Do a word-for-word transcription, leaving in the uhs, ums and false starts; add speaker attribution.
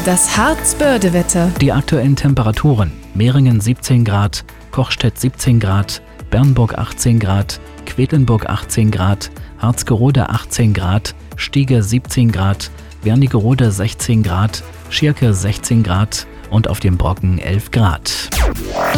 Speaker 1: Das Harz-Börde-Wetter.
Speaker 2: Die aktuellen Temperaturen: Meringen siebzehn Grad, Kochstedt siebzehn Grad, Bernburg achtzehn Grad, Quedlinburg achtzehn Grad, Harzgerode achtzehn Grad, Stiege siebzehn Grad, Wernigerode sechzehn Grad, Schirke sechzehn Grad und auf dem Brocken elf Grad.